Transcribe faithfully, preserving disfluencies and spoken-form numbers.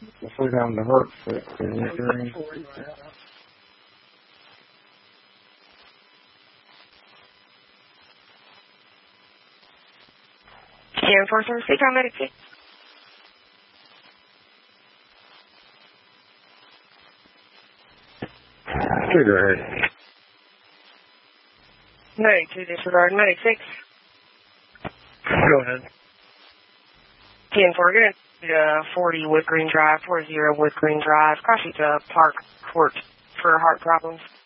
If we come to Hartford, can you hear me? ten four seven six, how medic? Go ahead. Medic two, disregard. Medic six. Go ahead. ten four, good. Uh, forty Wood Green Drive, forty Wood Green Drive. Cross it to Park Court for heart problems.